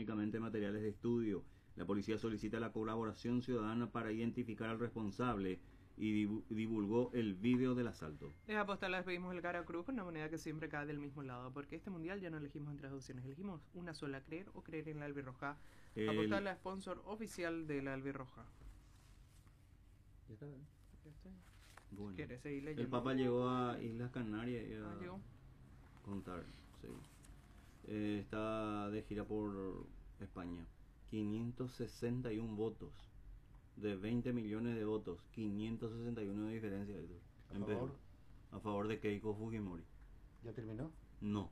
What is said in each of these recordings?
únicamente materiales de estudio. La policía solicita la colaboración ciudadana para identificar al responsable y divulgó el vídeo del asalto. Les apostar les pedimos el cara cruz, una moneda que siempre cae del mismo lado, porque este mundial ya no elegimos entre dos opciones, elegimos una sola, creer o creer en la albirroja. Apostar la sponsor oficial de la albirroja. Ya está, ¿eh? Ya está. Bueno, Si quieres seguir leyendo. el Papa llegó a Islas Canarias y a llegó. contar, sí. Está de gira por España. 561 votos. De 20 millones de votos, 561 de diferencia de en Perú. A favor de Keiko Fujimori. ¿Ya terminó? No.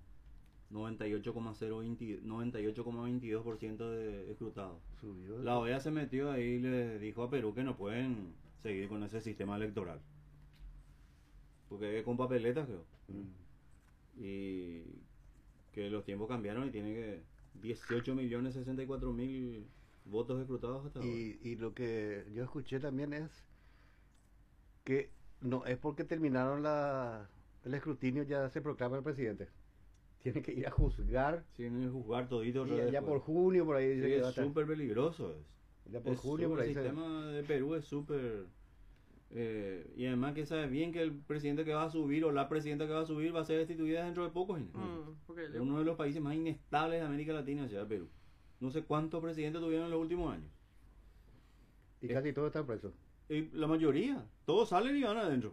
98,22% de escrutados. Subió. La OEA se metió ahí y le dijo a Perú que no pueden seguir con ese sistema electoral. Porque es con papeletas, creo. Y que los tiempos cambiaron y tiene que 18.064.000 votos escrutados hasta ahora. Y lo que yo escuché también es que no es porque terminaron el escrutinio ya se proclama el presidente. Tiene que ir a juzgar. Tienen que juzgar todito. Y ya por junio por ahí. Sí, es súper peligroso. Ya por junio por ahí. El sistema de Perú es súper... y además que sabes bien que el presidente que va a subir o la presidenta que va a subir va a ser destituida dentro de poco. Es uno de los países más inestables de América Latina, o sea, Perú. No sé cuántos presidentes tuvieron en los últimos años. Y casi todos están presos. Y la mayoría. Todos salen y van adentro.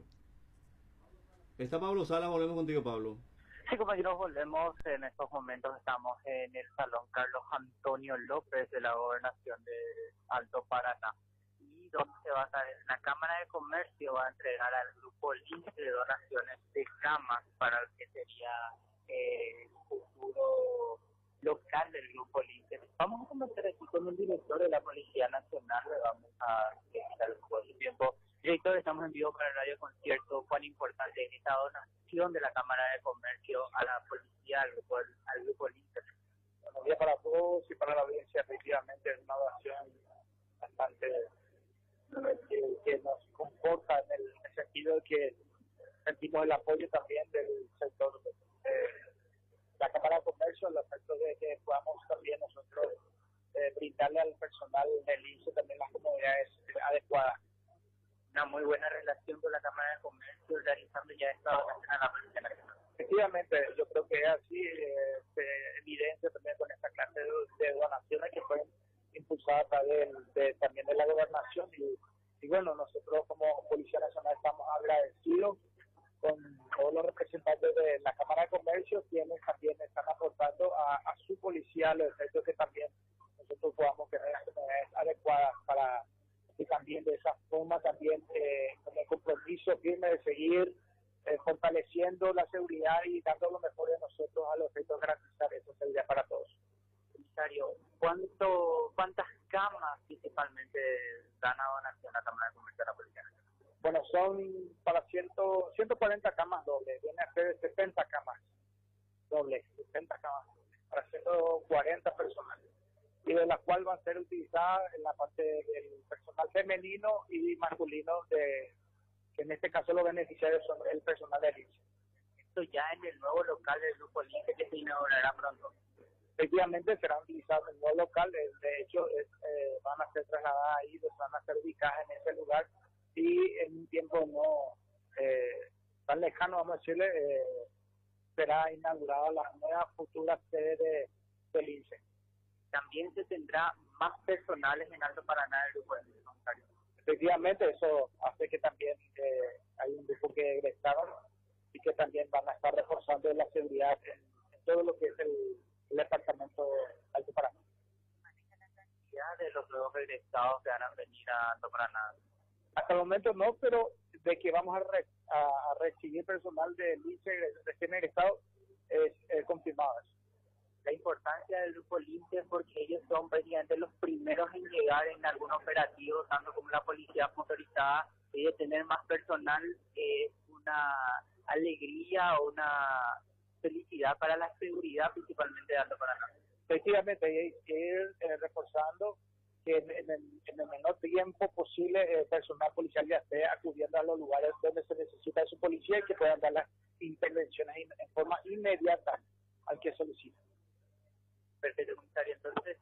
Está Pablo Salas, volvemos contigo, Pablo. Sí, compañeros, volvemos. En estos momentos estamos en el Salón Carlos Antonio López de la Gobernación de Alto Paraná. Y donde se va a estar en la Cámara de Comercio, va a entregar al Grupo Lince de donaciones de camas para el que sería el futuro local del Grupo Lince. Vamos a conversar aquí con el director de la Policía Nacional, le vamos a dedicar un tiempo. Director, estamos en vivo para el Radio Concierto. ¿Cuán importante es esta donación de la Cámara de Comercio a la policía, al Grupo Lince? Buenos días para todos y para la audiencia. Efectivamente es una donación bastante que nos comporta en el sentido de que sentimos el apoyo también del sector de la Cámara de Comercio, el aspecto de que podamos también nosotros brindarle al personal del INSE también las comodidades adecuadas. Una muy buena relación con la Cámara de Comercio, realizando ya esta donación a la Policía Nacional. Efectivamente, yo creo que es así, se evidencia también con esta clase de donaciones que fueron impulsadas a través también de la gobernación y bueno, nosotros como Policía Nacional estamos agradecidos con todos los representantes de la Cámara de Comercio, quienes también están aportando a su policía los efectos que también nosotros podamos tener las comunidades adecuadas para y también de esa forma también con el compromiso firme de seguir fortaleciendo la seguridad y dando lo mejor de nosotros a los efectos de garantizar esa seguridad para todos. Comisario, ¿cuántas camas principalmente dan a donación a la Cámara de Comercio de la Policía Nacional? Bueno, son para 140 camas dobles, viene a ser 70 camas dobles, 70 camas para 140 personas, y de las cuales van a ser utilizadas en la parte del personal femenino y masculino, que en este caso los beneficiarios son el personal del INSE. Esto ya en el nuevo local del Grupo Lince que se inaugurará pronto. Efectivamente serán utilizados en el nuevo local, de hecho van a ser trasladadas ahí, van a ser ubicadas en ese lugar y en un tiempo no tan lejano, vamos a decirle, será inaugurada la nueva futura sede del INSE. También se tendrá más personales en Alto Paraná del Grupo Lince. Efectivamente, eso hace que también hay un grupo que egresaron y que también van a estar reforzando la seguridad en todo lo que es el departamento Alto Paraná. ¿Maneja la cantidad de los nuevos egresados que van a venir a Alto Paraná? Hasta el momento no, pero de que vamos a recibir personal del INSE recién egresado es confirmado eso. La importancia del Grupo Lince porque ellos son prácticamente los primeros en llegar en algún operativo, tanto como la policía motorizada, y de tener más personal es una alegría o una felicidad para la seguridad, principalmente de Alto Paraná. Efectivamente, hay que ir reforzando que en el menor tiempo posible personal policial ya esté acudiendo a los lugares donde se necesita de su policía y que puedan dar las intervenciones en forma inmediata al que solicita. Perfecto, comisario. Entonces,